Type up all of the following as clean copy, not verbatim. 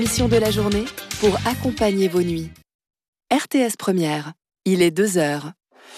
Mission de la journée pour accompagner vos nuits. RTS Première, il est 2h.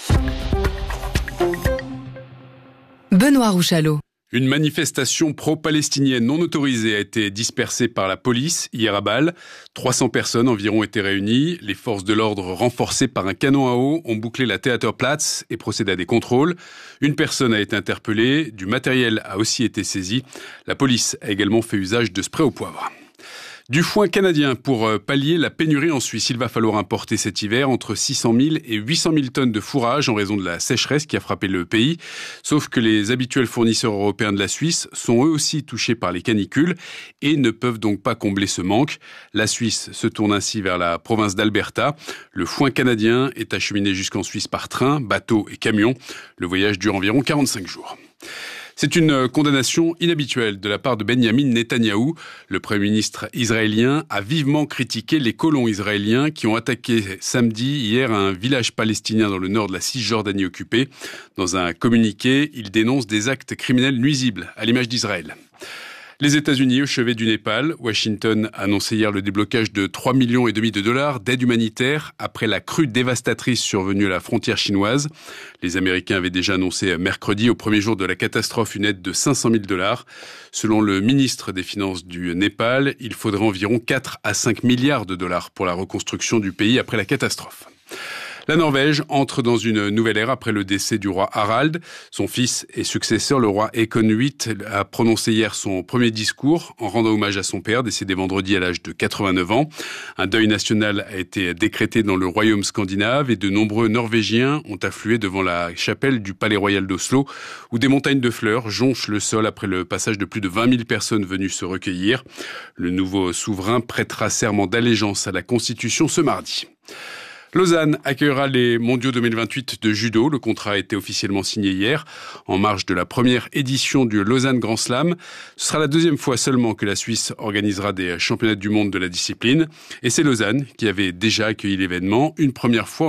Benoît Rouchalot. Une manifestation pro-palestinienne non autorisée a été dispersée par la police hier à Bâle. 300 personnes environ étaient réunies. Les forces de l'ordre, renforcées par un canon à eau, ont bouclé la Theaterplatz et procédé à des contrôles. Une personne a été interpellée. Du matériel a aussi été saisi. La police a également fait usage de spray au poivre. Du foin canadien pour pallier la pénurie en Suisse. Il va falloir importer cet hiver entre 600 000 et 800 000 tonnes de fourrage en raison de la sécheresse qui a frappé le pays. Sauf que les habituels fournisseurs européens de la Suisse sont eux aussi touchés par les canicules et ne peuvent donc pas combler ce manque. La Suisse se tourne ainsi vers la province d'Alberta. Le foin canadien est acheminé jusqu'en Suisse par train, bateau et camion. Le voyage dure environ 45 jours. C'est une condamnation inhabituelle de la part de Benjamin Netanyahou. Le Premier ministre israélien a vivement critiqué les colons israéliens qui ont attaqué samedi hier un village palestinien dans le nord de la Cisjordanie occupée. Dans un communiqué, il dénonce des actes criminels nuisibles à l'image d'Israël. Les États-Unis au chevet du Népal. Washington a annoncé hier le déblocage de 3,5 millions de dollars d'aide humanitaire après la crue dévastatrice survenue à la frontière chinoise. Les Américains avaient déjà annoncé mercredi, au premier jour de la catastrophe, une aide de 500 000 dollars. Selon le ministre des Finances du Népal, il faudrait environ 4 à 5 milliards de dollars pour la reconstruction du pays après la catastrophe. La Norvège entre dans une nouvelle ère après le décès du roi Harald. Son fils et successeur, le roi Haakon VIII, a prononcé hier son premier discours en rendant hommage à son père, décédé vendredi à l'âge de 89 ans. Un deuil national a été décrété dans le royaume scandinave et de nombreux Norvégiens ont afflué devant la chapelle du Palais Royal d'Oslo, où des montagnes de fleurs jonchent le sol après le passage de plus de 20 000 personnes venues se recueillir. Le nouveau souverain prêtera serment d'allégeance à la Constitution ce mardi. Lausanne accueillera les mondiaux 2028 de judo. Le contrat a été officiellement signé hier, en marge de la première édition du Lausanne Grand Slam. Ce sera la deuxième fois seulement que la Suisse organisera des championnats du monde de la discipline. Et c'est Lausanne qui avait déjà accueilli l'événement, une première fois en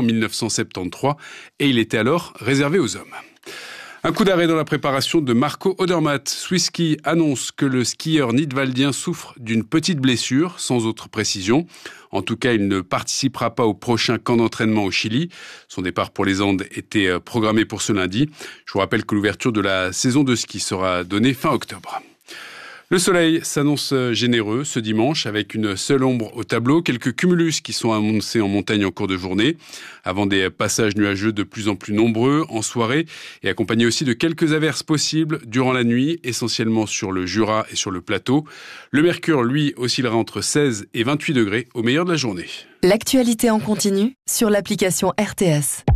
1973, et il était alors réservé aux hommes. Un coup d'arrêt dans la préparation de Marco Odermatt. Swiss Ski annonce que le skieur nidwaldien souffre d'une petite blessure, sans autre précision. En tout cas, il ne participera pas au prochain camp d'entraînement au Chili. Son départ pour les Andes était programmé pour ce lundi. Je vous rappelle que l'ouverture de la saison de ski sera donnée fin octobre. Le soleil s'annonce généreux ce dimanche avec une seule ombre au tableau, quelques cumulus qui sont annoncés en montagne en cours de journée, avant des passages nuageux de plus en plus nombreux en soirée et accompagnés aussi de quelques averses possibles durant la nuit, essentiellement sur le Jura et sur le plateau. Le mercure, lui, oscillera entre 16 et 28 degrés au meilleur de la journée. L'actualité en continu sur l'application RTS.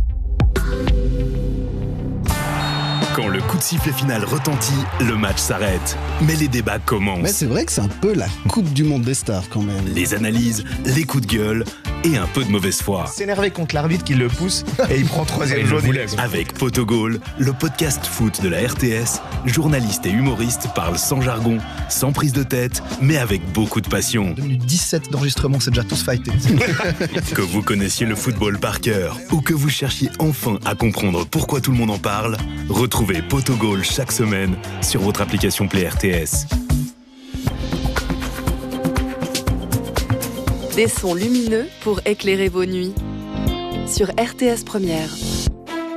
Quand le coup de sifflet final retentit, le match s'arrête. Mais les débats commencent. Mais c'est vrai que c'est un peu la Coupe du Monde des stars quand même. Les analyses, les coups de gueule et un peu de mauvaise foi. S'énerver contre l'arbitre qui le pousse et il prend troisième jaune. Avec Potogol, le podcast foot de la RTS, journalistes et humoristes parlent sans jargon, sans prise de tête, mais avec beaucoup de passion. 2 minutes 17 d'enregistrement, c'est déjà tous fighté. Que vous connaissiez le football par cœur ou que vous cherchiez enfin à comprendre pourquoi tout le monde en parle, retrouvez Potogol chaque semaine sur votre application Play RTS. Des sons lumineux pour éclairer vos nuits. Sur RTS Première.